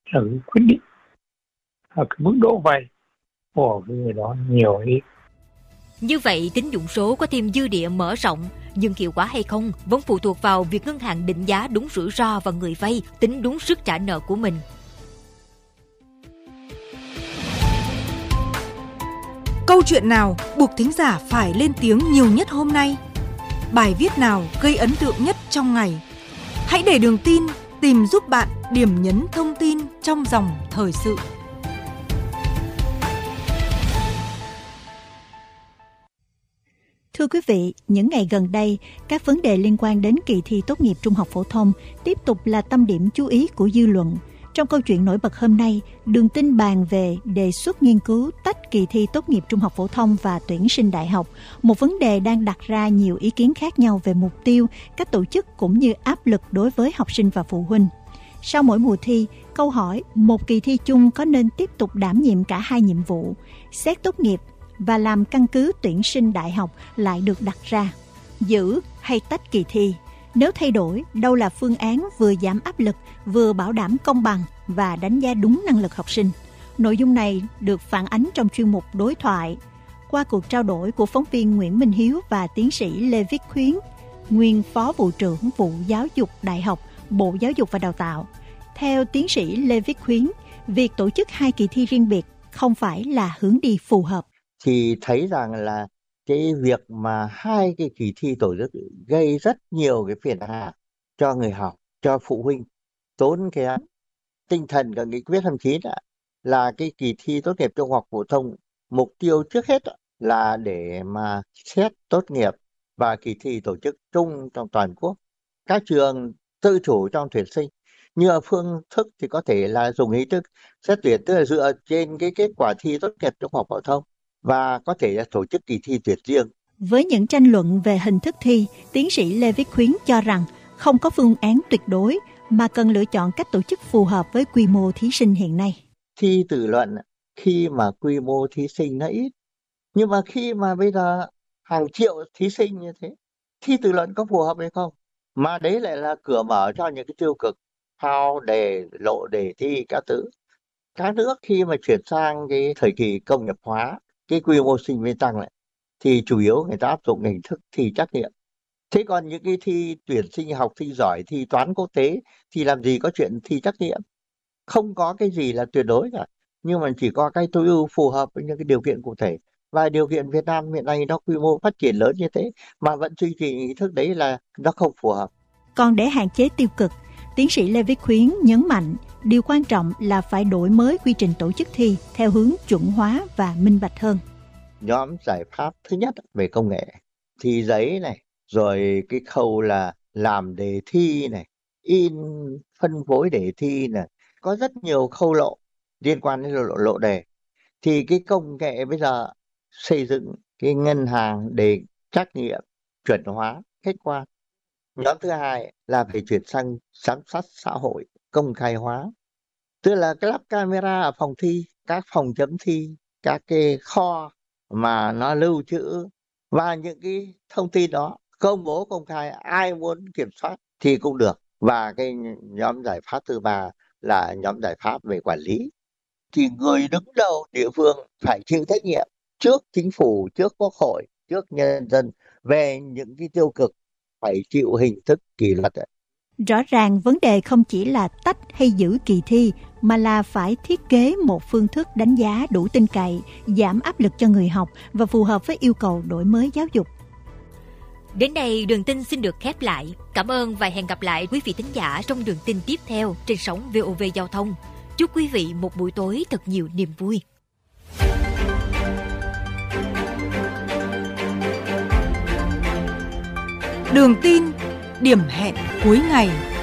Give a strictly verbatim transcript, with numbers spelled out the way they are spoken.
là cái quyết định ở cái mức độ vay của cái người đó nhiều ít. Như vậy, tín dụng số có thêm dư địa mở rộng, nhưng hiệu quả hay không vẫn phụ thuộc vào việc ngân hàng định giá đúng rủi ro và người vay tính đúng sức trả nợ của mình. Câu chuyện nào buộc thính giả phải lên tiếng nhiều nhất hôm nay? Bài viết nào gây ấn tượng nhất trong ngày? Hãy để Đường Tin tìm giúp bạn điểm nhấn thông tin trong dòng thời sự. Thưa quý vị, những ngày gần đây, các vấn đề liên quan đến kỳ thi tốt nghiệp trung học phổ thông tiếp tục là tâm điểm chú ý của dư luận. Trong câu chuyện nổi bật hôm nay, Đường Tin bàn về đề xuất nghiên cứu tách kỳ thi tốt nghiệp trung học phổ thông và tuyển sinh đại học, một vấn đề đang đặt ra nhiều ý kiến khác nhau về mục tiêu, cách tổ chức cũng như áp lực đối với học sinh và phụ huynh. Sau mỗi mùa thi, câu hỏi một kỳ thi chung có nên tiếp tục đảm nhiệm cả hai nhiệm vụ, xét tốt nghiệp và làm căn cứ tuyển sinh đại học lại được đặt ra. Giữ hay tách kỳ thi? Nếu thay đổi, đâu là phương án vừa giảm áp lực, vừa bảo đảm công bằng và đánh giá đúng năng lực học sinh? Nội dung này được phản ánh trong chuyên mục Đối thoại qua cuộc trao đổi của phóng viên Nguyễn Minh Hiếu và tiến sĩ Lê Viết Khuyến, nguyên Phó Vụ trưởng Vụ Giáo dục Đại học, Bộ Giáo dục và Đào tạo. Theo tiến sĩ Lê Viết Khuyến, việc tổ chức hai kỳ thi riêng biệt không phải là hướng đi phù hợp. Thì thấy rằng là cái việc mà hai cái kỳ thi tổ chức gây rất nhiều cái phiền hà cho người học, cho phụ huynh, tốn kém. Tinh thần của nghị quyết hai mươi chín là cái kỳ thi tốt nghiệp trung học phổ thông, mục tiêu trước hết là để mà xét tốt nghiệp và kỳ thi tổ chức chung trong toàn quốc. Các trường tự chủ trong tuyển sinh, như phương thức thì có thể là dùng hình thức xét tuyển, tức là dựa trên cái kết quả thi tốt nghiệp trung học phổ thông, và có thể là tổ chức kỳ thi tuyển riêng. Với những tranh luận về hình thức thi, tiến sĩ Lê Viết Khuyến cho rằng không có phương án tuyệt đối mà cần lựa chọn cách tổ chức phù hợp với quy mô thí sinh hiện nay. Thi tự luận khi mà quy mô thí sinh nó ít, nhưng mà khi mà bây giờ hàng triệu thí sinh như thế, thi tự luận có phù hợp hay không? Mà đấy lại là cửa mở cho những cái tiêu cực, phao đề, lộ đề thi các thứ. Các nước khi mà chuyển sang cái thời kỳ công nghiệp hóa, cái quy mô sinh viên tăng lại, thì chủ yếu người ta áp dụng hình thức thi trắc nghiệm. Thế còn những cái thi tuyển sinh học sinh giỏi, thi toán quốc tế thì làm gì có chuyện thi trắc nghiệm? Không có cái gì là tuyệt đối cả, nhưng mà chỉ có cái tối ưu phù hợp với những cái điều kiện cụ thể. Và điều kiện Việt Nam hiện nay nó quy mô phát triển lớn như thế mà vẫn duy trì hình thức đấy là nó không phù hợp. Còn để hạn chế tiêu cực, tiến sĩ Lê Viết Khuyến nhấn mạnh điều quan trọng là phải đổi mới quy trình tổ chức thi theo hướng chuẩn hóa và minh bạch hơn. Nhóm giải pháp thứ nhất về công nghệ, thi giấy này, rồi cái khâu là làm đề thi này, in phân phối đề thi này, có rất nhiều khâu lộ liên quan đến lộ, lộ đề. Thì cái công nghệ bây giờ xây dựng cái ngân hàng để trắc nghiệm, chuẩn hóa, khách quan. Nhóm thứ hai là phải chuyển sang giám sát xã hội, công khai hóa. Tức là cái lắp camera ở phòng thi, các phòng chấm thi, các cái kho mà nó lưu trữ, và những cái thông tin đó công bố công khai, ai muốn kiểm soát thì cũng được. Và cái nhóm giải pháp thứ ba là nhóm giải pháp về quản lý. Thì người đứng đầu địa phương phải chịu trách nhiệm trước chính phủ, trước quốc hội, trước nhân dân về những cái tiêu cực, phải chịu hình thức kỷ luật. Rõ ràng vấn đề không chỉ là tách hay giữ kỳ thi, mà là phải thiết kế một phương thức đánh giá đủ tin cậy, giảm áp lực cho người học và phù hợp với yêu cầu đổi mới giáo dục. Đến đây, Đường Tin xin được khép lại. Cảm ơn và hẹn gặp lại quý vị thính giả trong Đường Tin tiếp theo trên sóng vê o vê Giao thông. Chúc quý vị một buổi tối thật nhiều niềm vui. Đường Tin, điểm hẹn cuối ngày.